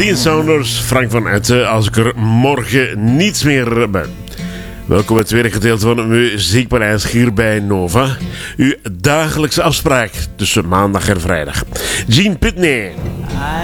Dean Saunders, Frank van Etten, als ik er morgen niets meer ben. Welkom bij het tweede gedeelte van het Muziekpaleis hier bij Nova. Uw dagelijkse afspraak tussen maandag en vrijdag. Gene Pitney.